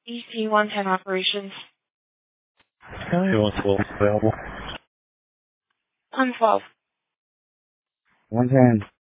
DC-110 operations. County 112 is available. 112. 110.